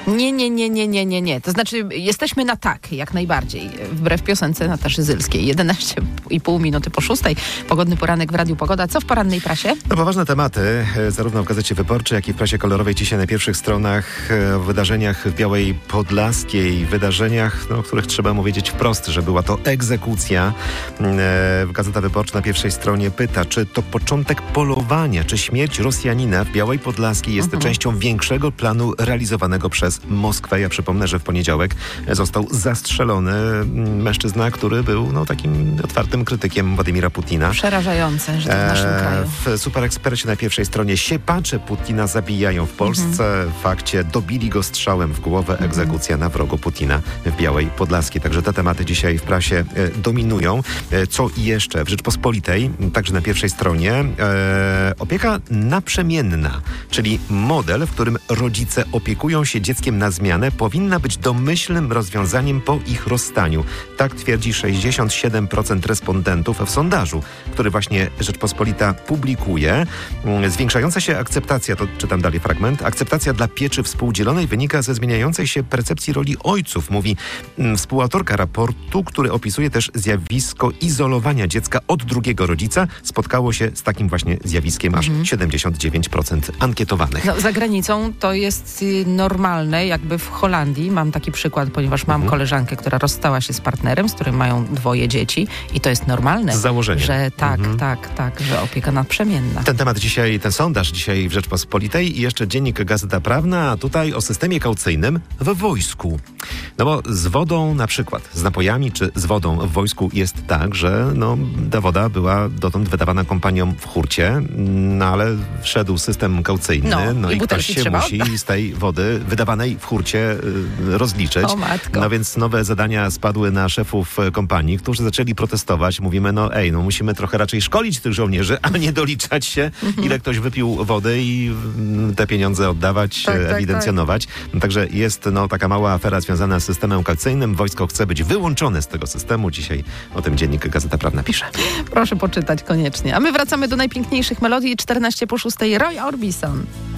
Nie. To znaczy jesteśmy na tak, jak najbardziej. Wbrew piosence Nataszy Zylskiej. 11,5 minuty po 6. Pogodny poranek w Radiu Pogoda. Co w porannej prasie? No poważne tematy, zarówno w Gazecie Wyborczej, jak i w prasie kolorowej. Dzisiaj na pierwszych stronach o wydarzeniach w Białej Podlaskiej. Wydarzeniach, o których trzeba mu wiedzieć wprost, że była to egzekucja. Gazeta Wyborcza na pierwszej stronie pyta, czy to początek polowania, czy śmierć Rosjanina w Białej Podlaskiej jest częścią większego planu realizowanego przez Moskwę. Ja przypomnę, że w poniedziałek został zastrzelony mężczyzna, który był takim otwartym krytykiem Władimira Putina. Przerażające, że to w naszym kraju. W Super Ekspresie na pierwszej stronie siepacze Putina zabijają w Polsce. W fakcie dobili go strzałem w głowę. Egzekucja na wrogu Putina w Białej Podlaskiej. Także te tematy dzisiaj w prasie dominują. Co jeszcze? W Rzeczpospolitej, także na pierwszej stronie, opieka naprzemienna, czyli model, w którym rodzice opiekują się dzieckiem na zmianę, powinna być domyślnym rozwiązaniem po ich rozstaniu. Tak twierdzi 67% respondentów w sondażu, który właśnie Rzeczpospolita publikuje. Zwiększająca się akceptacja, to czytam dalej fragment, akceptacja dla pieczy współdzielonej wynika ze zmieniającej się percepcji roli ojców, mówi współautorka raportu, który opisuje też zjawisko izolowania dziecka od drugiego rodzica. Spotkało się z takim właśnie zjawiskiem aż 79% ankietowanych. Za granicą to jest normalne, jakby w Holandii. Mam taki przykład, ponieważ mam koleżankę, która rozstała się z partnerem, z którym mają 2 dzieci i to jest normalne. Z założenia. Że tak, że opieka naprzemienna. Ten temat dzisiaj, ten sondaż dzisiaj w Rzeczpospolitej i jeszcze dziennik Gazeta Prawna, a tutaj o systemie kaucyjnym w wojsku. No bo z wodą na przykład, z napojami czy z wodą w wojsku jest tak, że ta woda była dotąd wydawana kompaniom w hurcie, ale wszedł system kaucyjny, i ktoś się musi z tej wody wydawanej w hurcie rozliczyć. O matko. No więc nowe zadania spadły na szefów kompanii, którzy zaczęli protestować. Mówimy, musimy trochę raczej szkolić tych żołnierzy, a nie doliczać się, ile ktoś wypił wody i te pieniądze oddawać, ewidencjonować. Tak. Także jest taka mała afera związana z systemem kaucyjnym. Wojsko chce być wyłączone z tego systemu. Dzisiaj o tym dziennik Gazeta Prawna pisze. Proszę poczytać koniecznie. A my wracamy do najpiękniejszych melodii. 14 po 6. Roy Orbison.